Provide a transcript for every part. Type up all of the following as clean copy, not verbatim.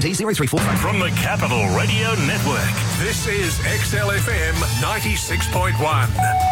RMD 034. From the Capital Radio Network, this is XLFM 96.1.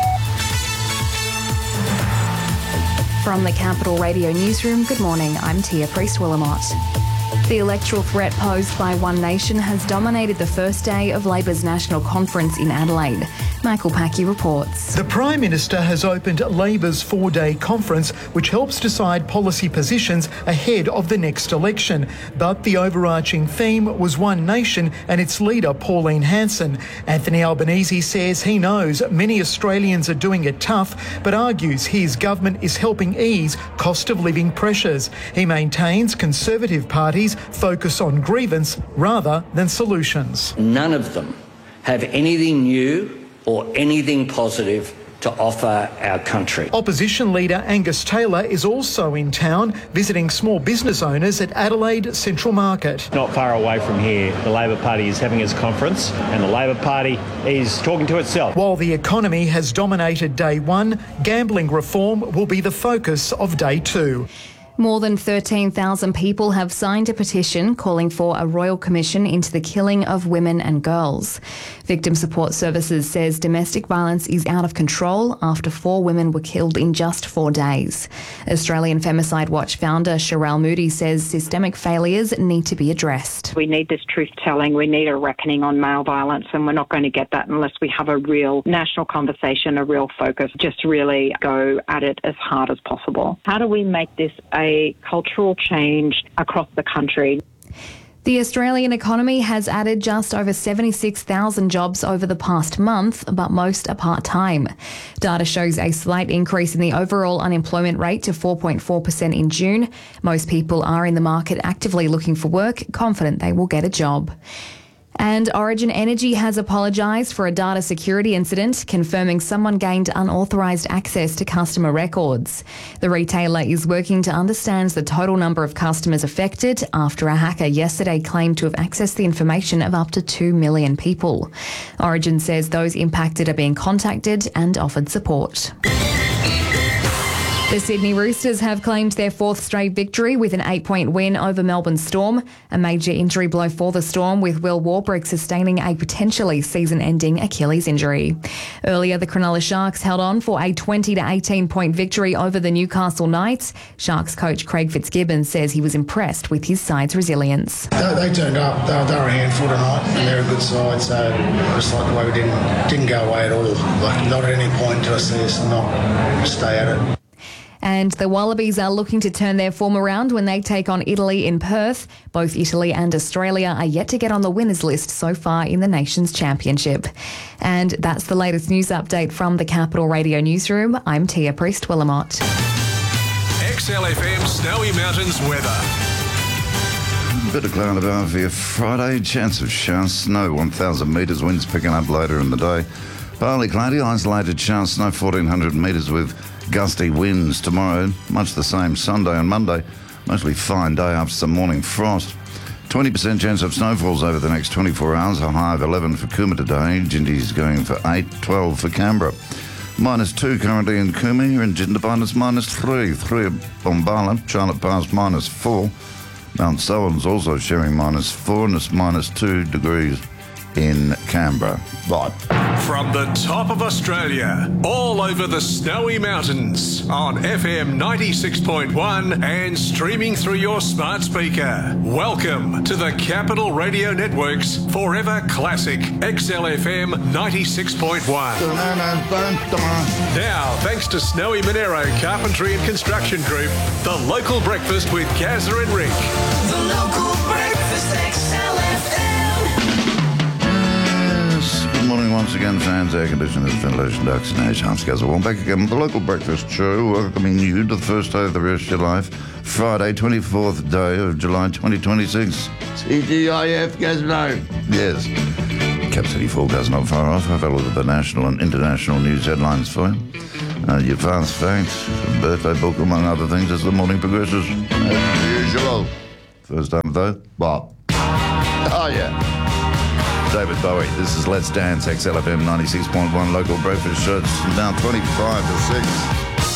From the Capital Radio Newsroom, good morning, I'm Tia Priest-Willamott. The electoral threat posed by One Nation has dominated the first day of Labor's National Conference in Adelaide. Michael Packy reports. The Prime Minister has opened Labor's 4-day conference, which helps decide policy positions ahead of the next election. But the overarching theme was One Nation and its leader, Pauline Hanson. Anthony Albanese says he knows many Australians are doing it tough, but argues his government is helping ease cost of living pressures. He maintains Conservative parties focus on grievance rather than solutions. None of them have anything new or anything positive to offer our country. Opposition leader Angus Taylor is also in town, visiting small business owners at Adelaide Central Market. Not far away from here, the Labor Party is having its conference and the Labor Party is talking to itself. While the economy has dominated day one, gambling reform will be the focus of day two. More than 13,000 people have signed a petition calling for a royal commission into the killing of women and girls. Victim Support Services says domestic violence is out of control after 4 women were killed in just 4 days. Australian Femicide Watch founder Sherelle Moody says systemic failures need to be addressed. We need this truth-telling, we need a reckoning on male violence, and we're not going to get that unless we have a real national conversation, a real focus, just really go at it as hard as possible. How do we make this a cultural change across the country? The Australian economy has added just over 76,000 jobs over the past month, but most are part-time. Data shows a slight increase in the overall unemployment rate to 4.4% in June. Most people are in the market actively looking for work, confident they will get a job. And Origin Energy has apologised for a data security incident, confirming someone gained unauthorised access to customer records. The retailer is working to understand the total number of customers affected after a hacker yesterday claimed to have accessed the information of up to 2 million people. Origin says those impacted are being contacted and offered support. The Sydney Roosters have claimed their 4th straight victory with an 8-point win over Melbourne Storm. A major injury blow for the Storm, with Will Warbrick sustaining a potentially season-ending Achilles injury. Earlier, the Cronulla Sharks held on for a 20 to 18-point victory over the Newcastle Knights. Sharks coach Craig Fitzgibbon says he was impressed with his side's resilience. They turned up. They were a handful tonight, and they're a good side. So just like the way we didn't go away at all. Like not at any point did I see us not stay at it. And the Wallabies are looking to turn their form around when they take on Italy in Perth. Both Italy and Australia are yet to get on the winners list so far in the Nations Championship. And that's the latest news update from the Capital Radio Newsroom. I'm Tia Priest-Willamott. XLFM Snowy Mountains weather. Bit of cloud above here Friday. Chance of shower snow, 1,000 metres. Winds picking up later in the day. Partly cloudy, isolated shower snow, 1,400 metres with gusty winds. Tomorrow, much the same. Sunday and Monday, mostly fine day after some morning frost. 20% chance of snowfalls over the next 24 hours, a high of 11 for Cooma today. Jindi's going for 8, 12 for Canberra. -2 currently in Cooma, here in Jindabyne -3. 3 at Bombala, Charlotte Pass -4. Mount Sullivan's also sharing -4, and it's -2 degrees in Canberra. Right. From the top of Australia, all over the Snowy Mountains, on FM 96.1 and streaming through your smart speaker. Welcome to the Capital Radio Network's Forever Classic XLFM 96.1. Now, thanks to Snowy Monero Carpentry and Construction Group, the local breakfast with Gazza and Rick. The local breakfast XLFM. Good morning once again, fans, air conditioners, ventilation ducts, and air shafts. Guys, well, back again with the local breakfast show, welcoming you to the first day of the rest of your life, Friday, 24th day of July 2026. TGIF, Gazmo. Yes. Cap City forecast not far off. Have a look at the national and international news headlines for you. Your fast facts, birthday book, among other things, as the morning progresses. As usual. First time though, Bob. Oh, yeah. David Bowie. This is Let's Dance, XLFM 96.1 local breakfast show. It's now 25 to 6.